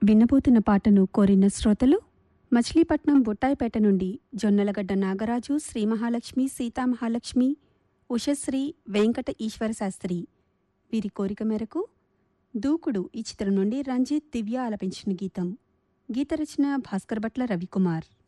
వినబోతున్న పాటను కోరిన శ్రోతలు మచిలీపట్నం బుట్టాయిపేట నుండి జొన్నలగడ్డ నాగరాజు, శ్రీ మహాలక్ష్మి, సీతామహాలక్ష్మి, ఉషశ్రీ, వెంకట ఈశ్వర శాస్త్రి. వీరి కోరిక మేరకు దూకుడు ఈ చిత్రం నుండి రంజిత్, దివ్య ఆలపించిన గీతం. గీత రచన భాస్కర్ భట్ల రవికుమార్.